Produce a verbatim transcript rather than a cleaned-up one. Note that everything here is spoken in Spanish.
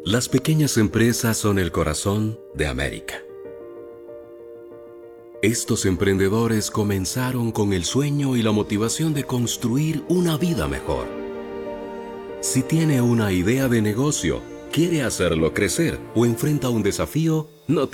Las pequeñas empresas son el corazón de América. Estos emprendedores comenzaron con el sueño y la motivación de construir una vida mejor. Si tiene una idea de negocio, quiere hacerlo crecer o enfrenta un desafío, no